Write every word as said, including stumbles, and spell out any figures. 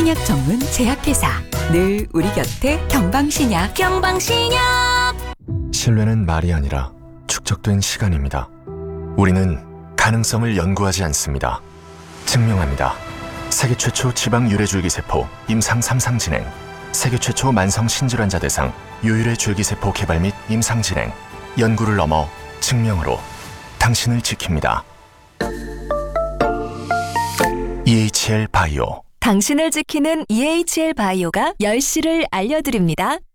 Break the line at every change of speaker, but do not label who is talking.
한약 전문 제약회사 늘 우리 곁에 경방신약. 경방신약.
신뢰는 말이 아니라 축적된 시간입니다. 우리는 가능성을 연구하지 않습니다. 증명합니다. 세계 최초 지방 유래줄기세포 임상 삼 상 진행, 세계 최초 만성 신질환자 대상 유일의 줄기세포 개발 및 임상 진행, 연구를 넘어 증명으로 당신을 지킵니다. 이에이치엘 바이오.
당신을 지키는 이에이치엘 바이오가 열 시를 알려드립니다.